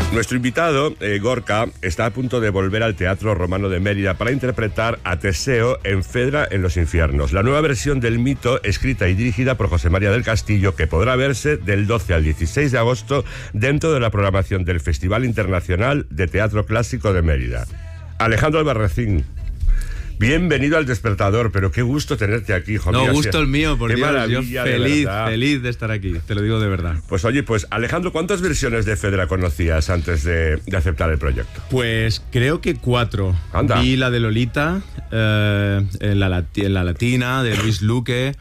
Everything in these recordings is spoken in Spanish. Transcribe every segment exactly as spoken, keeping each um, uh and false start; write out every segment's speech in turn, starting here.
Nuestro invitado, eh, Gorka, está a punto de volver al Teatro Romano de Mérida para interpretar a Teseo en Fedra en los infiernos, la nueva versión del mito escrita y dirigida por José María del Castillo, que podrá verse del doce al dieciséis de agosto dentro de la programación del Festival Internacional de Teatro Clásico de Mérida. Alejandro Albarracín, bienvenido al Despertador, pero qué gusto tenerte aquí, hijo. No, Mira, gusto si, el mío, por qué Dios, maravilla, yo feliz, de feliz de estar aquí, te lo digo de verdad. Pues oye, pues Alejandro, ¿cuántas versiones de Fedra conocías antes de, de aceptar el proyecto? Pues creo que cuatro. Anda. Vi la de Lolita, eh, en, la lati- en la latina, de Luis Luque.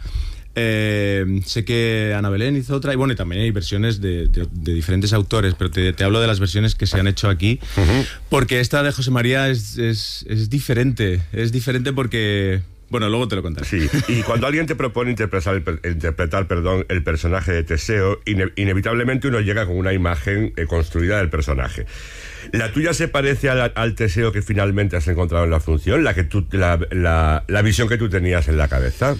Eh, sé que Ana Belén hizo otra, y bueno, y también hay versiones de, de, de diferentes autores, pero te, te hablo de las versiones que se han hecho aquí, uh-huh. Porque esta de José María es, es, es diferente, es diferente porque... Bueno, luego te lo contaré. Sí, y cuando alguien te propone interpretar, el, interpretar perdón, el personaje de Teseo, ine, inevitablemente uno llega con una imagen eh, construida del personaje. ¿La tuya se parece al, al Teseo que finalmente has encontrado en la función? ¿La, que tú, la, la, la visión que tú tenías en la cabeza?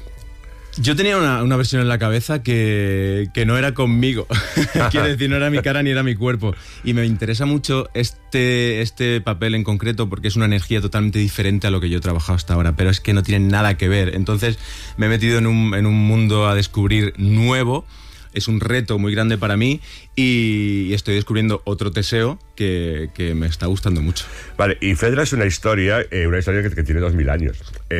Yo tenía una, una versión en la cabeza que, que no era conmigo. Quiero decir, no era mi cara ni era mi cuerpo. Y me interesa mucho este, este papel en concreto porque es una energía totalmente diferente a lo que yo he trabajado hasta ahora, pero es que no tiene nada que ver. Entonces me he metido en un, en un mundo a descubrir nuevo. Es un reto muy grande para mí y estoy descubriendo otro Teseo que, que me está gustando mucho. Vale, y Fedra es una historia, eh, una historia que, que tiene dos mil años.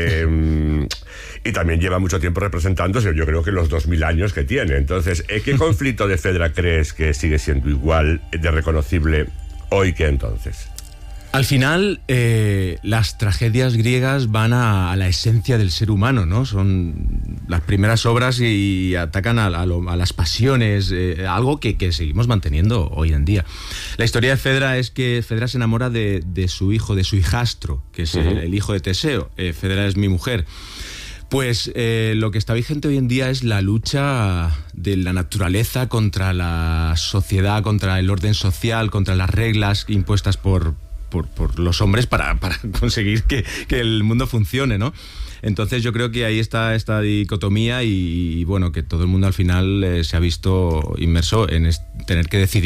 Eh, y también lleva mucho tiempo representándose, yo creo que los dos mil años que tiene. Entonces, ¿qué conflicto de Fedra crees que sigue siendo igual de reconocible hoy que entonces? Al final, eh, las tragedias griegas van a, a la esencia del ser humano, ¿no? Son las primeras obras y, y atacan a, a, lo, a las pasiones, eh, algo que, que seguimos manteniendo hoy en día. La historia de Fedra es que Fedra se enamora de, de su hijo, de su hijastro, que es uh-huh. el, el hijo de Teseo. Eh, Fedra es mi mujer. Pues eh, lo que está vigente hoy en día es la lucha de la naturaleza contra la sociedad, contra el orden social, contra las reglas impuestas por... Por, por los hombres para, para conseguir que, que el mundo funcione, ¿no? Entonces yo creo que ahí está esta dicotomía y, y bueno, que todo el mundo al final eh, se ha visto inmerso en tener que decidir